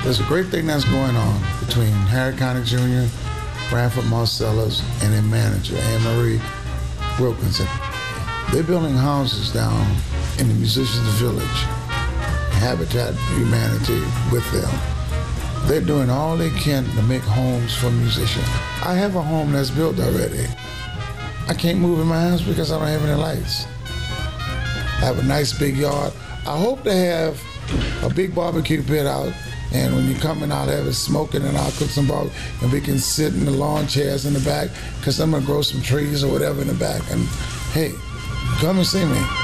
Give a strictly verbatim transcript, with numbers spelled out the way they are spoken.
There's a great thing that's going on between Harry Connick Junior, Branford Marcellus, and their manager, Anne Marie Wilkinson. They're building houses down in the Musicians Village, Habitat Humanity with them. They're doing all they can to make homes for musicians. I have a home that's built already. I can't move in my house because I don't have any lights. I have a nice big yard. I hope to have a big barbecue pit out, and when you come in, I'll have it smoking, and I'll cook some barbecue, and we can sit in the lawn chairs in the back, because I'm gonna grow some trees or whatever in the back. And hey, come and see me.